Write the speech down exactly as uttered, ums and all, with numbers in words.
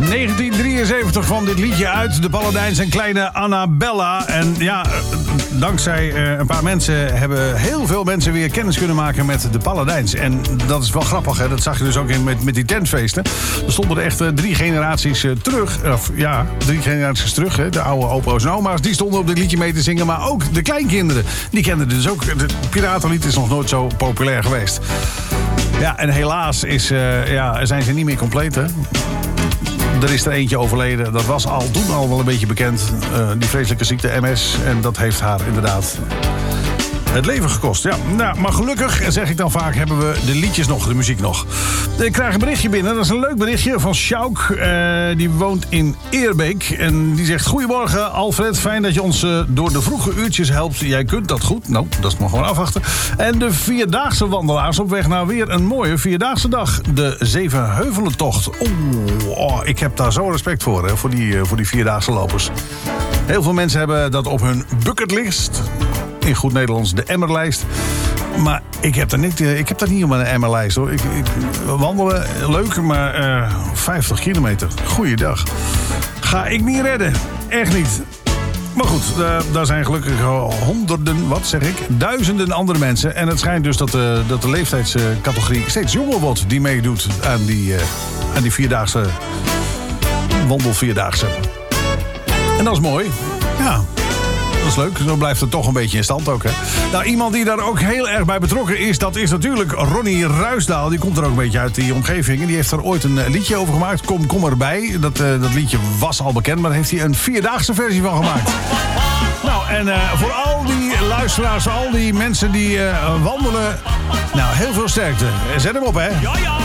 negentien drieënzeventig kwam dit liedje uit. De Paladijns en kleine Annabella. En ja, dankzij uh, een paar mensen hebben heel veel mensen weer kennis kunnen maken met de Paladijns. En dat is wel grappig, hè? Dat zag je dus ook in met, met die tentfeesten. Er stonden er echt uh, drie generaties uh, terug. Of ja, drie generaties terug. Hè? De oude opa's en oma's, die stonden op dit liedje mee te zingen. Maar ook de kleinkinderen, die kenden dus ook. Het Piratenlied is nog nooit zo populair geweest. Ja, en helaas is, uh, ja, zijn ze niet meer compleet, hè? Er is er eentje overleden. Dat was al toen al wel een beetje bekend. Uh, die vreselijke ziekte M S. En dat heeft haar inderdaad het leven gekost. Ja, nou, maar gelukkig, zeg ik dan vaak, hebben we de liedjes nog, de muziek nog. Ik krijg een berichtje binnen. Dat is een leuk berichtje van Sjouk. Uh, die woont in Eerbeek. En die zegt: goedemorgen Alfred, fijn dat je ons uh, door de vroege uurtjes helpt. Jij kunt dat goed. Nou, dat is maar gewoon afwachten. En de vierdaagse wandelaars op weg naar weer een mooie vierdaagse dag. De Zevenheuvelentocht. Oeh, oh, ik heb daar zo respect voor, hè, voor die, uh, voor die vierdaagse lopers. Heel veel mensen hebben dat op hun bucketlist. In goed Nederlands de emmerlijst. Maar ik heb dat niet, ik heb dat niet op mijn emmerlijst, hoor. Ik, ik wandelen, leuk, maar uh, vijftig kilometer. Goeiedag. Ga ik niet redden. Echt niet. Maar goed, uh, daar zijn gelukkig honderden, wat zeg ik, duizenden andere mensen. En het schijnt dus dat de, dat de leeftijdscategorie steeds jonger wordt die meedoet aan die, uh, aan die vierdaagse wandelvierdaagse. En dat is mooi. Ja. Dat is leuk, zo blijft het toch een beetje in stand ook, hè. Nou, iemand die daar ook heel erg bij betrokken is, dat is natuurlijk Ronnie Ruisdaal. Die komt er ook een beetje uit die omgeving. En die heeft er ooit een liedje over gemaakt. Kom, kom erbij. Dat, uh, dat liedje was al bekend, maar daar heeft hij een vierdaagse versie van gemaakt. Nou, en uh, voor al die luisteraars, al die mensen die uh, wandelen, nou, heel veel sterkte. Zet hem op, hè. Ja, ja.